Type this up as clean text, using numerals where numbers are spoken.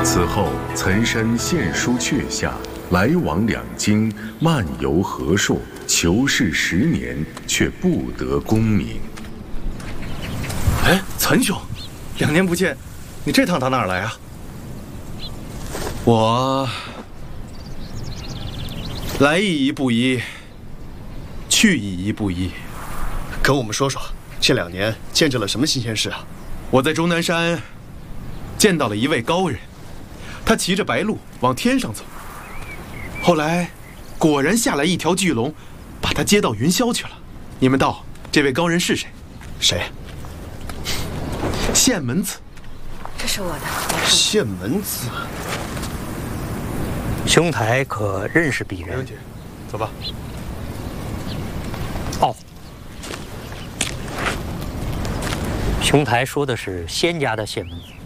此后，岑参献书阙下，来往两京，漫游河朔，求是10年，却不得功名。 哎，岑兄，2年不见，你这趟打哪儿来啊？我来意义不一，去意义不一。 跟我们说说，这2年见着了什么新鲜事啊？ 我在终南山见到了一位高人，他骑着白鹿往天上走，后来果然下来一条巨龙，把他接到云霄去了。你们道这位高人是谁？ 谁？ 县门子。 这是我的。 县门子。 兄台可认识鄙人？ 没问题，走吧。 哦，兄台说的是仙家的县门子。